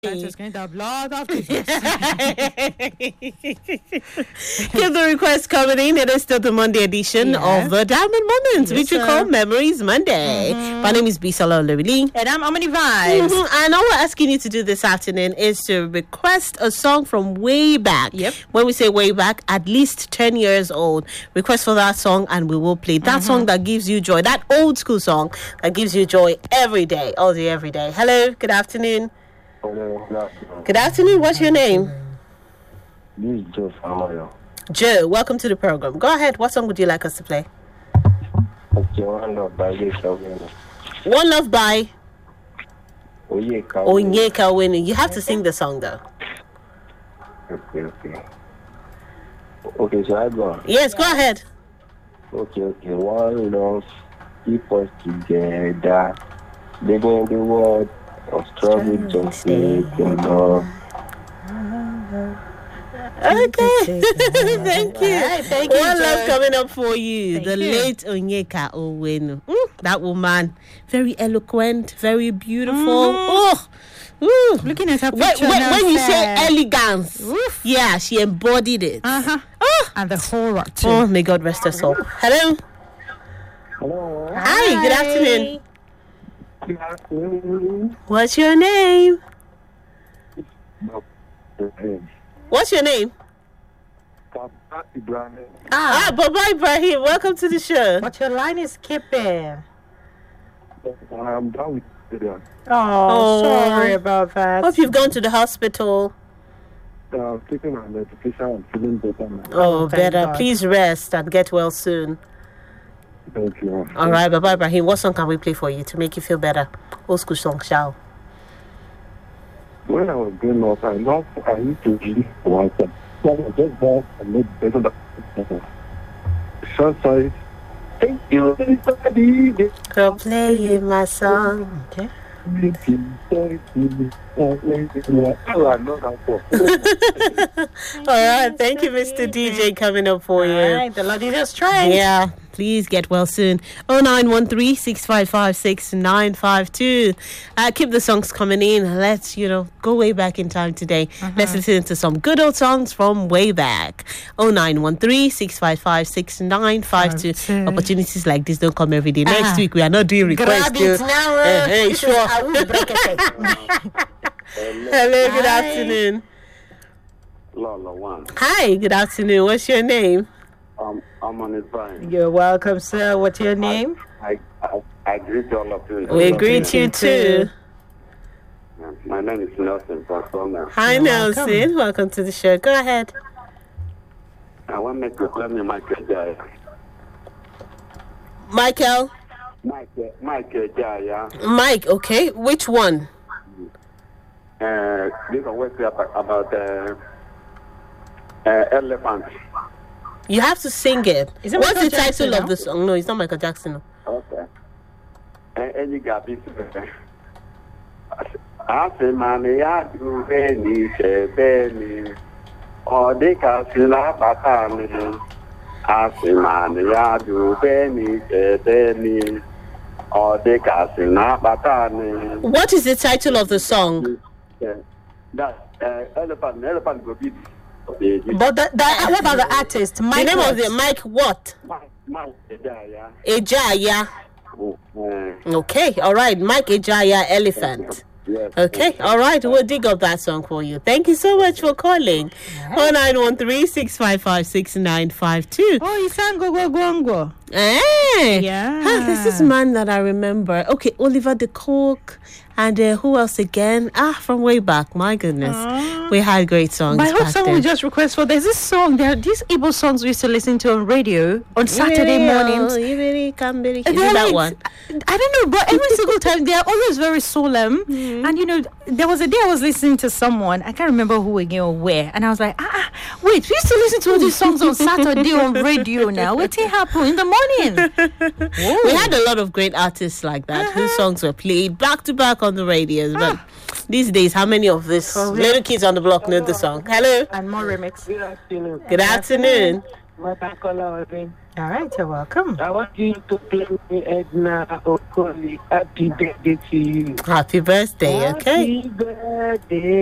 Just going the blood of Jesus. Keep the request coming in. It is still the Monday edition of the Diamond Moments, which we call Memories Monday. My name is Bisola Olorili. And I'm Omni Vibes. And all we're asking you to do this afternoon is to request a song from way back. Yep. When we say way back, at least 10 years old. Request for that song and we will play that song that gives you joy. That old school song that gives you joy every day, all day, every day. Hello, good afternoon. Hello, good afternoon. Good afternoon. What's your name? This is Joe Samayo. Joe, welcome to the program. Go ahead. What song would you like us to play? Okay, One Love by Oyeka Owenu. One Love by Oyeka Owenu. Oyeka Owenu. You have to sing the song though. Okay. Okay, so I go on. Yes, go ahead. Okay. One love, keep us together. Living in the world of struggle, just make your love. Okay. Thank you. Right, thank you, One Joe. Love coming up for you. Thank The you. late Oyeka Owenu. That woman, very eloquent, very beautiful. Oh. Ooh. Looking at her When, picture now, when you say fair. elegance, Oof. yeah, she embodied it. And the horror too. Oh, may God rest her soul. Hello. Hello. Hi, good afternoon. Good afternoon. What's your name? Okay. What's your name? Papa Ibrahim. Baba Ibrahim. Welcome to the show. But your line is skipping. I'm done with it. Oh, sorry about that. Hope you've gone to the hospital. I'm taking my medication and feeling better now. Oh, thank better. God. Please rest and get well soon. Thank you. All right, Baba Ibrahim, what song can we play for you to make you feel better? Old school song, shall. When I was growing up, I used to read one time. So I just bought and made better. Sorry. Thank you, everybody. Girl, playing my song. Okay. Oh, I know that for. All right, thank you, Mr. DJ, coming up for you. All right, the Lord is your strength. Yeah, please get well soon. 0913 655 6952. Keep the songs coming in. Let's, go way back in time today. Let's listen to some good old songs from way back. 0913 655 6952. Opportunities like this don't come every day. Next week, we are not doing requests. Grab it now. Hey, sure. I will break it. Hello, good afternoon. Lola one. Hi, good afternoon. What's your name? I'm on his vine. You're welcome, sir. What's your name? I greet all of you. We greet you too. My name is Nelson from Songa. Hi, You're Nelson. Welcome to the show. Go ahead. I want to make you call me Michael Jaya. Michael? Michael Jaya. Mike, okay. Which one? This one was about elephant. You have to sing it. Is it What's Michael the title Jackson of now? the song? No, it's not Michael Jackson. No. Okay. And you got this. Asemani ya du beni shebeni. Odika sila batani. Asemani ya du beni shebeni. Odika sila batani. What is the title of the song? That elephant go beat. But what about the artist? The Mike name of what? the Mike what? Mike Jaya. Ejaya. Okay, all right. Mike Ejaya, Elephant. Yes. Okay, all right. We'll dig up that song for you. Thank you so much for calling. 0913 655 6952. Oh, you sang go. Hey. Yeah. This is man that I remember. Okay, Oliver the Cook. And who else again? From way back. My goodness. We had great songs. But I hope back someone then. will just request for. There's this song. There are these Igbo songs we used to listen to on radio on Saturday mornings. Is it They're that like- one? I don't know, but every single time they are always very solemn. And there was a day I was listening to someone, I can't remember who again or where, and I was like, wait, we used to listen to all these songs on Saturday on radio now. What happened in the morning? We had a lot of great artists like that whose songs were played back to back on the radios. But these days, how many of these little kids on the block know the song? Hello. And more remix. Good afternoon. Good afternoon. Matakola again. All right, you're welcome. I want you to play me Edna Okoli. Happy birthday to you. Happy birthday, okay? Happy birthday.